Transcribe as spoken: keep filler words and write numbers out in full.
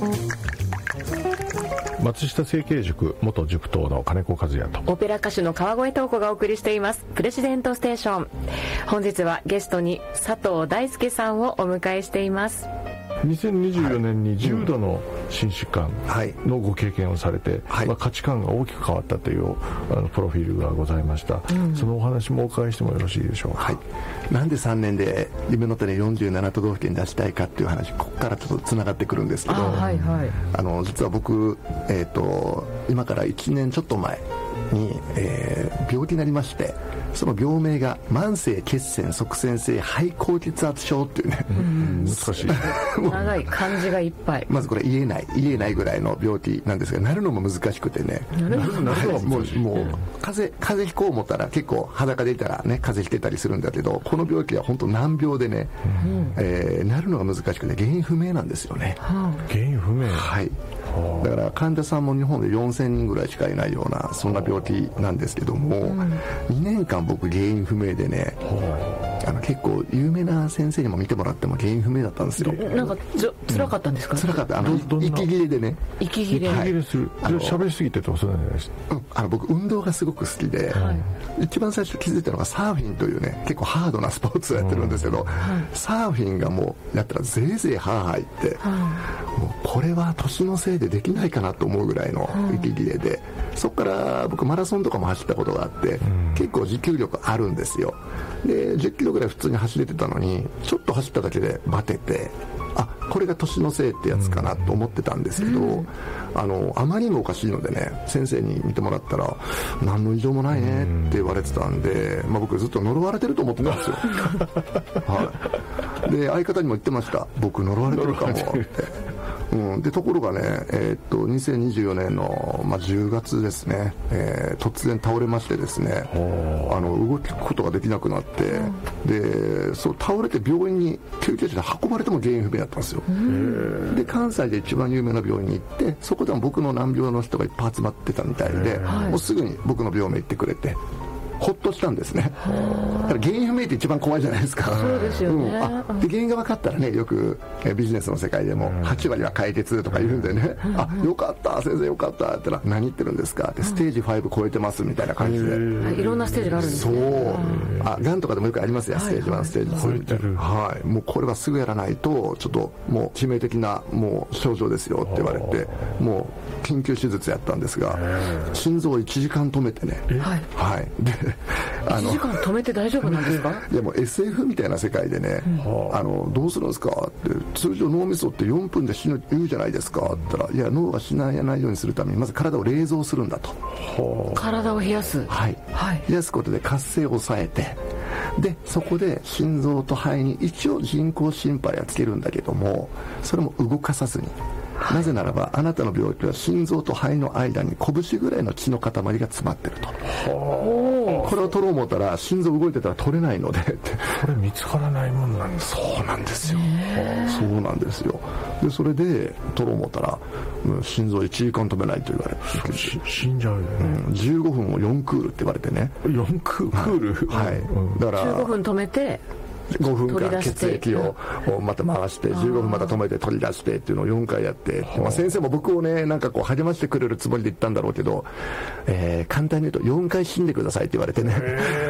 松下政経塾元塾頭の金子和也とオペラ歌手の川越東子がお送りしていますプレジデントステーション。本日はゲストに佐藤大輔さんをお迎えしています。 にせんにじゅうよねんに重度の心疾患のご経験をされて、はい、まあ、価値観が大きく変わったというあのプロフィールがございました、うん、そのお話もお伺いしてもよろしいでしょうか。 はい、なんでさんねんで夢の種よんじゅうなな都道府県出したいかっていう話、ここからちょっとつながってくるんですけど、あ、はいはい、あの実は僕、えーと、今からいちねんちょっと前に、えー、病気になりまして、その病名が慢性血栓塞栓性肺高血圧症っていうね、うん、 難しい長い漢字がいっぱい。 まずこれ言えない言えないぐらいの病気なんですが、なるのも難しくてね、 なるのもうもう風邪風邪ひこう思ったら結構裸でいたらね風邪ひけたりするんだけど、この病気は本当難病でね、うん、えー、なるのが難しくて原因不明なんですよね、 うん、原因不明、 はい、だから患者さんも日本でよんせんにんぐらいしかいないようなそんな病気なんですけども、うん、にねんかん僕原因不明でね、あの結構有名な先生にも見てもらっても原因不明だったんですよ。 なんかつ辛かったんですか。 辛かった。あの息切れでね。 息切れ、 息切れする。喋りすぎてとかそうなんじゃないですか。 うん、あの僕運動がすごく好きで、はい、一番最初気づいたのがサーフィンというね結構ハードなスポーツをやってるんですけど、うん、サーフィンがもうやったらぜいぜい歯入って、うん、もうこれは年のせいでできないかなと思うぐらいの息切れで、うん、そこから僕マラソンとかも走ったことがあって、うん、結構持久力あるんですよ。でじゅっキロぐらい普通に走れてたのにちょっと走っただけでバテて、あ、これが年のせいってやつかなと思ってたんですけど、うん、あのあまりにもおかしいのでね、先生に見てもらったら何の異常もないねって言われてたんで、まあ、僕ずっと呪われてると思ってたんですよはい、で相方にも言ってました、僕呪われてるかもってうん、でところがね、えー、っとにせんにじゅうよねんの、まあ、じゅうがつですね、えー、突然倒れましてですね、あの動くことができなくなって、うん、でそう倒れて病院に救急車で運ばれても原因不明だったんですよ。で関西で一番有名な病院に行って、そこでも僕の難病の人がいっぱい集まってたみたいで、もうすぐに僕の病名行ってくれてほっとしたんですね。だから原因不明って一番怖いじゃないですか。 そうですよね、うん、 あで原因が分かったらね、よくえビジネスの世界でもはちわりは解決とか言うんでね、うん、あよかった先生よかったって言ったら何言ってるんですかって、ステージご超えてますみたいな感じで、 いろんなステージがあるんですね。 そうあがんとかでもよくありますよ、ステージいち、ステージにみたいな、はい、もうこれはすぐやらないとちょっともう致命的なもう症状ですよって言われて、もう緊急手術やったんですが、心臓をいちじかん止めてね、はい、はい、であのいちじかん止めて大丈夫なんですか。 いやもう エスエフ みたいな世界でね、うん、あのどうするんですかって、通常脳みそってよんぷんで死ぬ言うじゃないですかって言ったら、いや脳が死なないようにするためにまず体を冷蔵するんだと。 体を冷やす、 はい、はい、冷やすことで活性を抑えて、でそこで心臓と肺に一応人工心肺はつけるんだけども、それも動かさずに、はい、なぜならばあなたの病気は心臓と肺の間に拳ぐらいの血の塊が詰まってると。これを取ろう思ったら心臓動いてたら取れないのでこれ見つからないもんなんです。 そうなんですよ、そうなんですよ。でそれで取ろう思ったら、うん、心臓いちじかん止めないと言われて死んじゃうよね、 うん、じゅうごふんをよんクールって言われてね。 よんクール、 はい、うん、だからじゅうごふん止めてごふんかん血液をまた回してじゅうごふんまた止めて取り出してっていうのをよんかいやって、まあ、先生も僕をねなんかこう励ましてくれるつもりで言ったんだろうけど、えー、簡単に言うとよんかい死んでくださいって言われてね